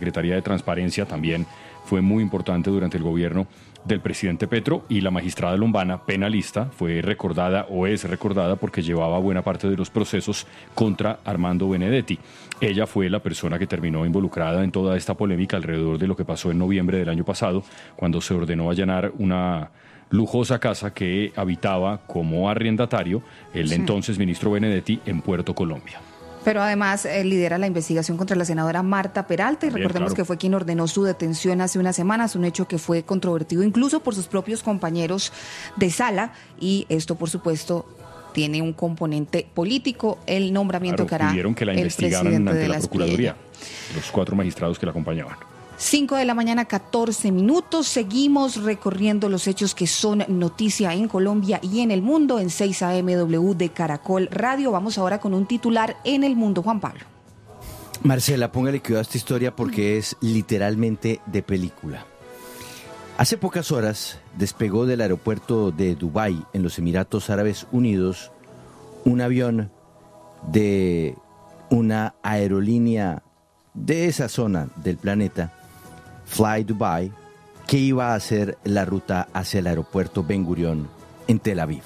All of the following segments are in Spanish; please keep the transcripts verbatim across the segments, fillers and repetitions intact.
Secretaría de Transparencia también fue muy importante durante el gobierno del presidente Petro, y la magistrada Lombana, penalista, fue recordada o es recordada porque llevaba buena parte de los procesos contra Armando Benedetti. Ella fue la persona que terminó involucrada en toda esta polémica alrededor de lo que pasó en noviembre del año pasado, cuando se ordenó allanar una lujosa casa que habitaba como arrendatario el sí. entonces ministro Benedetti en Puerto Colombia. Pero además eh, lidera la investigación contra la senadora Marta Peralta y Bien, recordemos claro. que fue quien ordenó su detención hace unas semanas, un hecho que fue controvertido incluso por sus propios compañeros de sala, y esto por supuesto tiene un componente político, el nombramiento claro, que hará pidieron que la el investigaran presidente ante de la la Procuraduría, los cuatro magistrados que la acompañaban. cinco de la mañana, catorce minutos. Seguimos recorriendo los hechos que son noticia en Colombia y en el mundo en seis A M W de Caracol Radio. Vamos ahora con un titular en el mundo, Juan Pablo. Marcela, póngale cuidado a esta historia porque es literalmente de película. Hace pocas horas despegó del aeropuerto de Dubái, en los Emiratos Árabes Unidos, un avión de una aerolínea de esa zona del planeta, Fly Dubai, que iba a hacer la ruta hacia el aeropuerto Ben Gurión en Tel Aviv.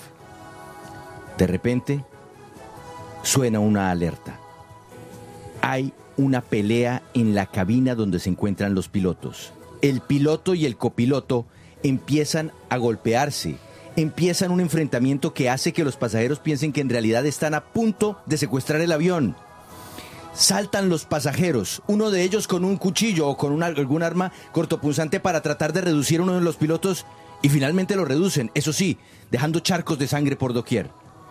De repente, suena una alerta. Hay una pelea en la cabina donde se encuentran los pilotos. El piloto y el copiloto empiezan a golpearse, empiezan un enfrentamiento que hace que los pasajeros piensen que en realidad están a punto de secuestrar el avión. Saltan los pasajeros, uno de ellos con un cuchillo o con una, algún arma cortopunzante para tratar de reducir a uno de los pilotos, y finalmente lo reducen, eso sí, dejando charcos de sangre por doquier.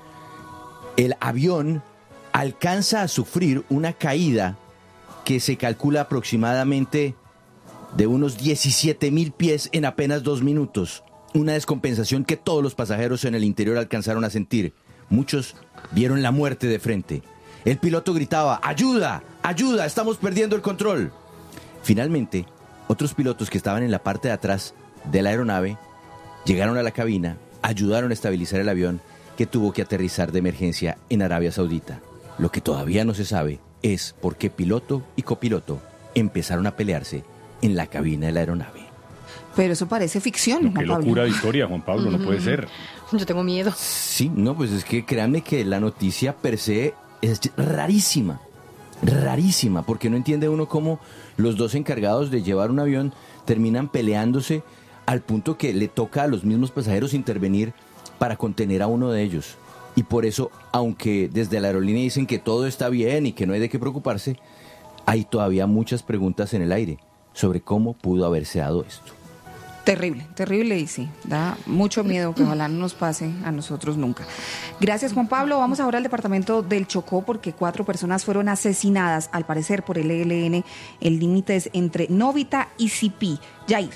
El avión alcanza a sufrir una caída que se calcula aproximadamente de unos diecisiete mil pies en apenas dos minutos. Una descompensación que todos los pasajeros en el interior alcanzaron a sentir. Muchos vieron la muerte de frente. El piloto gritaba: ¡ayuda! ¡Ayuda! ¡Estamos perdiendo el control! Finalmente, otros pilotos que estaban en la parte de atrás de la aeronave llegaron a la cabina, ayudaron a estabilizar el avión, que tuvo que aterrizar de emergencia en Arabia Saudita. Lo que todavía no se sabe es por qué piloto y copiloto empezaron a pelearse en la cabina de la aeronave. Pero eso parece ficción, no, Juan qué Pablo. locura de historia, Juan Pablo, mm-hmm. no puede ser. Yo tengo miedo. Sí, no, pues es que créanme que la noticia per se es rarísima, rarísima, porque no entiende uno cómo los dos encargados de llevar un avión terminan peleándose al punto que le toca a los mismos pasajeros intervenir para contener a uno de ellos. Y por eso, aunque desde la aerolínea dicen que todo está bien y que no hay de qué preocuparse, hay todavía muchas preguntas en el aire sobre cómo pudo haberse dado esto. Terrible, terrible, y sí, da mucho miedo, que ojalá no nos pase a nosotros nunca. Gracias, Juan Pablo. Vamos ahora al departamento del Chocó, porque cuatro personas fueron asesinadas, al parecer por el E L N, el límite es entre Novita y Sipí. Jair.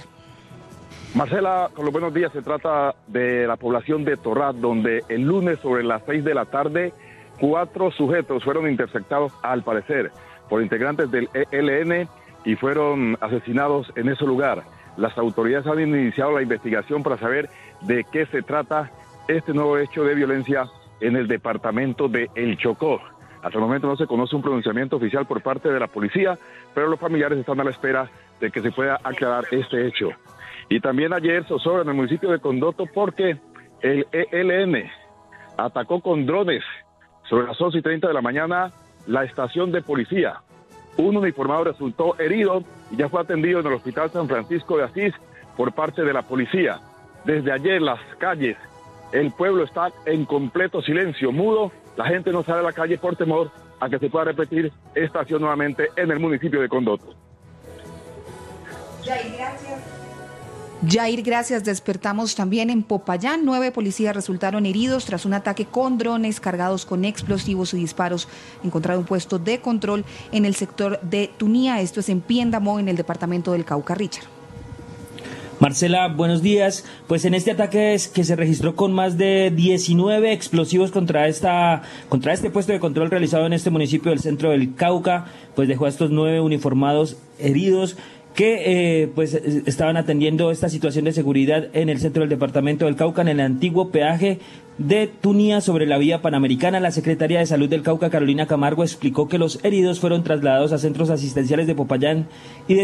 Marcela, con los buenos días, se trata de la población de Torrat, donde el lunes sobre las seis de la tarde, cuatro sujetos fueron interceptados, al parecer, por integrantes del E L N y fueron asesinados en ese lugar. Las autoridades han iniciado la investigación para saber de qué se trata este nuevo hecho de violencia en el departamento de El Chocó. Hasta el momento no se conoce un pronunciamiento oficial por parte de la policía, pero los familiares están a la espera de que se pueda aclarar este hecho. Y también ayer zozobra en el municipio de Condoto porque el E L N atacó con drones sobre las once y treinta de la mañana la estación de policía. Un uniformado resultó herido y ya fue atendido en el Hospital San Francisco de Asís por parte de la policía. Desde ayer las calles, el pueblo está en completo silencio, mudo. La gente no sale a la calle por temor a que se pueda repetir esta acción nuevamente en el municipio de Condoto. Jair, gracias. Jair, gracias. Despertamos también en Popayán. Nueve policías resultaron heridos tras un ataque con drones cargados con explosivos y disparos encontrado un puesto de control en el sector de Tunía. Esto es en Piendamó, en el departamento del Cauca. Richard. Marcela, buenos días. Pues en este ataque es que se registró con más de diecinueve explosivos contra esta contra este puesto de control realizado en este municipio del centro del Cauca, pues dejó a estos nueve uniformados heridos que eh, pues estaban atendiendo esta situación de seguridad en el centro del departamento del Cauca, en el antiguo peaje de Tunía sobre la vía panamericana. La secretaria de Salud del Cauca, Carolina Camargo, explicó que los heridos fueron trasladados a centros asistenciales de Popayán y de